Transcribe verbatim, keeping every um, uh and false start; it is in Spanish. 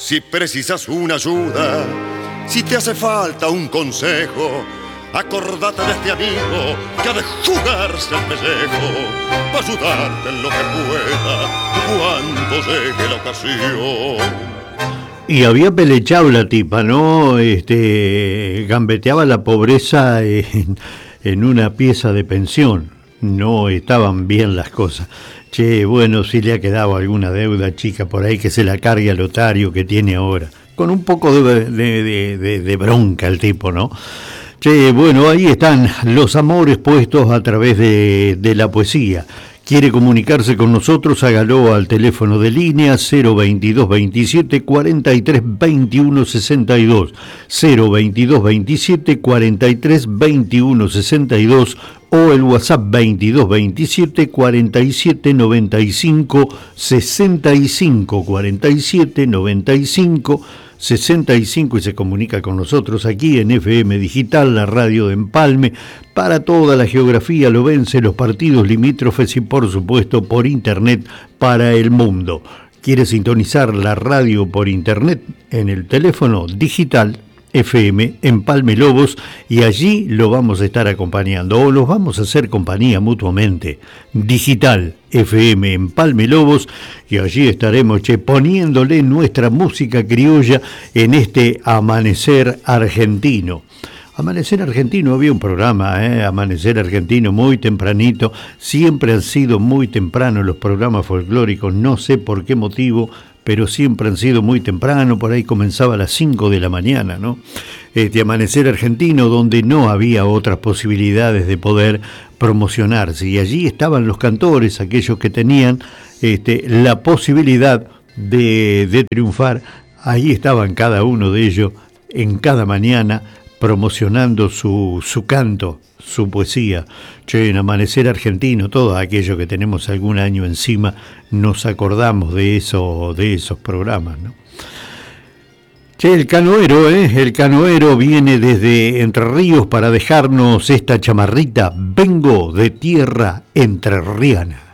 Si precisas una ayuda, si te hace falta un consejo, acordate de este amigo que ha de jugarse el pellejo para ayudarte en lo que pueda cuando llegue la ocasión. Y había pelechado la tipa, ¿no? Este, gambeteaba la pobreza en, en una pieza de pensión. No estaban bien las cosas. Che, bueno, si le ha quedado alguna deuda chica por ahí que se la cargue al otario que tiene ahora. Con un poco de, de, de, de, de bronca el tipo, ¿no? Che, bueno, ahí están los amores puestos a través de, de la poesía. ¿Quiere comunicarse con nosotros? Hágalo al teléfono de línea cero veintidós veintisiete cuarenta y tres veintiuno sesenta y dos, cero veintidós veintisiete cuarenta y tres veintiuno sesenta y dos o el WhatsApp veintidós veintisiete cuarenta y siete noventa y cinco sesenta y cinco, cuarenta y siete noventa y cinco sesenta y cinco, y se comunica con nosotros aquí en F M Digital, la radio de Empalme, para toda la geografía lobense, los partidos limítrofes y por supuesto por internet para el mundo. ¿Quiere sintonizar la radio por internet? En el teléfono digital F M Empalme Lobos, y allí lo vamos a estar acompañando, o los vamos a hacer compañía mutuamente. Digital F M Empalme Lobos, y allí estaremos, che, poniéndole nuestra música criolla en este Amanecer Argentino. Amanecer Argentino, había un programa, ¿eh? Amanecer Argentino, muy tempranito, siempre han sido muy temprano los programas folclóricos, no sé por qué motivo, pero siempre han sido muy temprano, por ahí comenzaba a las cinco de la mañana, ¿no? Este Amanecer Argentino, donde no había otras posibilidades de poder promocionarse, y allí estaban los cantores, aquellos que tenían este, la posibilidad de, de triunfar, ahí estaban cada uno de ellos en cada mañana promocionando su, su canto, su poesía. Che, en Amanecer Argentino, todos aquellos que tenemos algún año encima, nos acordamos de eso, de esos programas, ¿no? Che, el canoero, ¿eh? El canoero viene desde Entre Ríos para dejarnos esta chamarrita. Vengo de tierra entrerriana.